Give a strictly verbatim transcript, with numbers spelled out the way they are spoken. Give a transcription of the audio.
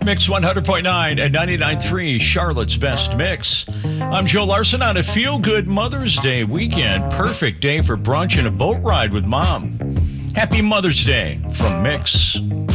Mix one hundred point nine and ninety-nine point three, Charlotte's Best Mix. I'm Joe Larson on a feel-good Mother's Day weekend. Perfect day for brunch and a boat ride with Mom. Happy Mother's Day from Mix.